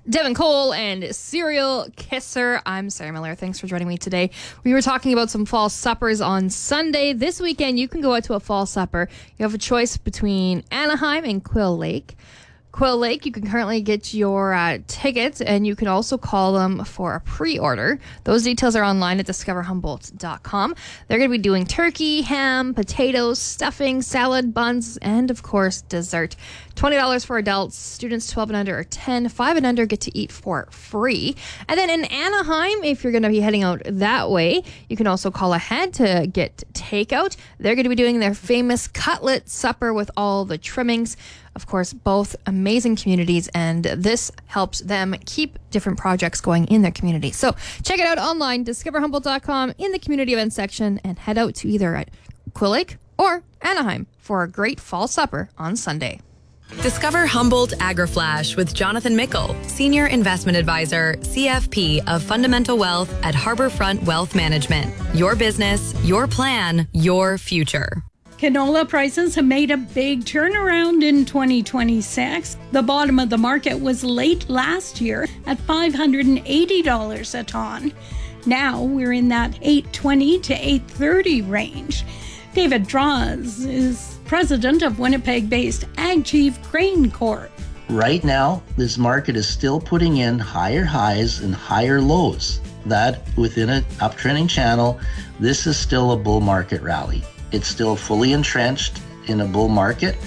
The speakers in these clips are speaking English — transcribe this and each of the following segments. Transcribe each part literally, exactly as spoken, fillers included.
Devin Cole and Serial Kisser. I'm Sarah Miller. Thanks for joining me today. We were talking about some fall suppers on Sunday. This weekend, you can go out to a fall supper. You have a choice between Anaheim and Quill Lake. Quill Lake, you can currently get your uh, tickets, and you can also call them for a pre-order. Those details are online at discover humboldt dot com. They're going to be doing turkey, ham, potatoes, stuffing, salad, buns, and, of course, dessert. twenty dollars for adults. Students twelve and under are ten dollars. five and under get to eat for free. And then in Anaheim, if you're going to be heading out that way, you can also call ahead to get takeout. They're going to be doing their famous cutlet supper with all the trimmings. Of course, both amazing communities, and this helps them keep different projects going in their community. So check it out online, discover humboldt dot com, in the community events section, and head out to either at Quill Lake or Anaheim for a great fall supper on Sunday. Discover Humboldt AgriFlash with Jonathan Mickle, Senior Investment Advisor, C F P of Fundamental Wealth at Harborfront Wealth Management. Your business, your plan, your future. Canola prices have made a big turnaround in twenty twenty-six. The bottom of the market was late last year at five hundred eighty dollars a ton. Now we're in that eight twenty to eight thirty range. David Draws is president of Winnipeg-based AgChief Grain Corp. Right now, this market is still putting in higher highs and higher lows. That, within an uptrending channel, this is still a bull market rally. It's still fully entrenched in a bull market.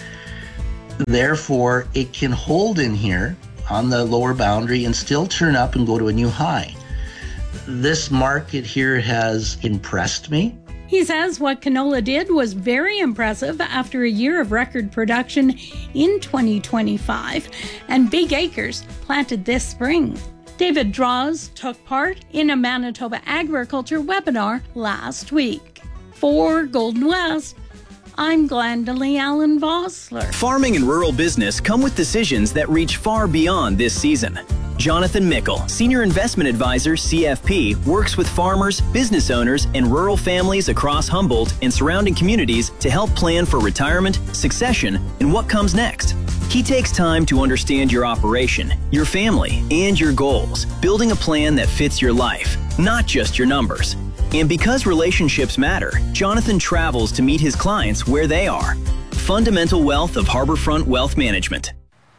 Therefore, it can hold in here on the lower boundary and still turn up and go to a new high. This market here has impressed me. He says what canola did was very impressive after a year of record production in twenty twenty-five and big acres planted this spring. David Draws took part in a Manitoba agriculture webinar last week. For Golden West, I'm Glendalee Allen Vossler. Farming and rural business come with decisions that reach far beyond this season. Jonathan Mickle, Senior Investment Advisor, C F P, works with farmers, business owners, and rural families across Humboldt and surrounding communities to help plan for retirement, succession, and what comes next. He takes time to understand your operation, your family, and your goals, building a plan that fits your life, not just your numbers. And because relationships matter, Jonathan travels to meet his clients where they are. Fundamental Wealth of Harborfront Wealth Management.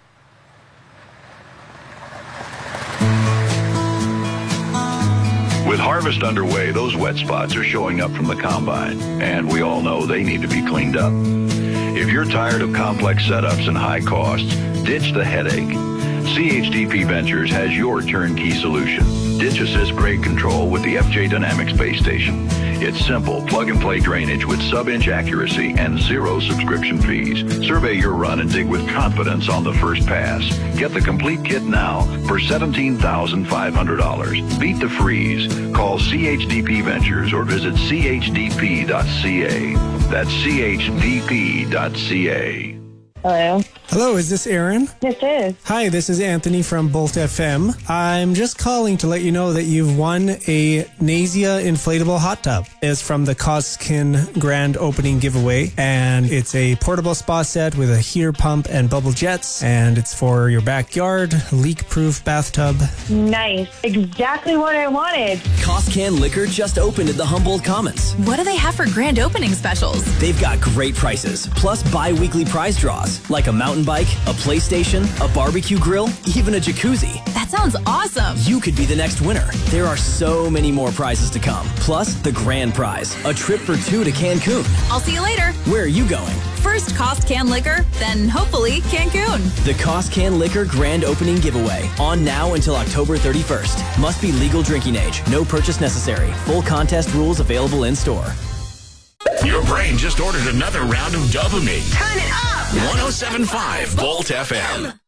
With harvest underway, those wet spots are showing up from the combine, and we all know they need to be cleaned up. If you're tired of complex setups and high costs, ditch the headache. C H D P Ventures has your turnkey solution. Ditch Assist Grade Control with the F J Dynamics Base Station. It's simple, plug-and-play drainage with sub-inch accuracy and zero subscription fees. Survey your run and dig with confidence on the first pass. Get the complete kit now for seventeen thousand five hundred dollars. Beat the freeze. Call C H D P Ventures or visit C H D P dot C A. That's C H D P dot C A. Hello. Hello, is this Aaron? This is. Hi, this is Anthony from Bolt F M. I'm just calling to let you know that you've won a Nazia inflatable hot tub. It's from the Coskin grand opening giveaway, and it's a portable spa set with a heater pump and bubble jets, and it's for your backyard, leak-proof bathtub. Nice. Exactly what I wanted. Coscan Liquor just opened at the Humboldt Commons. What do they have for grand opening specials? They've got great prices, plus bi-weekly prize draws, like a mountain bike, a PlayStation, a barbecue grill, even a jacuzzi. That sounds awesome. You could be the next winner. There are so many more prizes to come. Plus, the grand prize, a trip for two to Cancun. I'll see you later. Where are you going? First Cost Can Liquor, then hopefully Cancun. The Cost Can Liquor grand opening giveaway, on now until October thirty-first. Must be legal drinking age. No purchase necessary. Full contest rules available in store. Your brain just ordered another round of dopamine. Turn it up! one oh seven point five Volt F M.